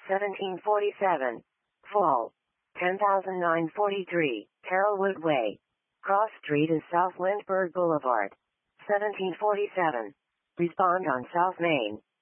1747. Fall. 10,943, Carrollwood Way. Cross Street is South Lindbergh Boulevard. 1747. Respond on South Main.